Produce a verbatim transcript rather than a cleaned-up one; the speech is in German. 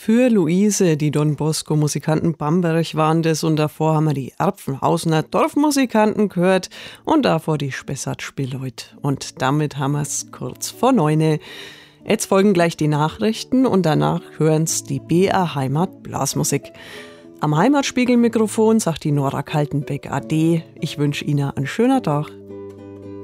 Für Luise, die Don Bosco-Musikanten Bamberg waren das, und davor haben wir die Erpfenhausener Dorfmusikanten gehört und davor die Spessart-Spielleut. Und damit haben wir es kurz vor neune. Jetzt folgen gleich die Nachrichten und danach hören's die B R Heimat Blasmusik. Am Heimatspiegelmikrofon sagt die Nora Kaltenbeck Ade. Ich wünsche Ihnen einen schönen Tag.